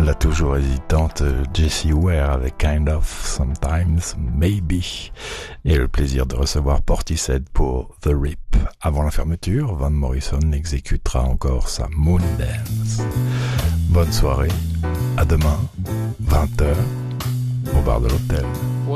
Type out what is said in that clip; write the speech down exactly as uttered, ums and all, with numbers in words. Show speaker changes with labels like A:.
A: La toujours hésitante Jessie Ware avec Kind of, Sometimes, Maybe, et le plaisir de recevoir Portishead pour The Rip. Avant la fermeture, Van Morrison exécutera encore sa Moon Dance. Bonne soirée, à demain, vingt heures, au bar de l'hôtel.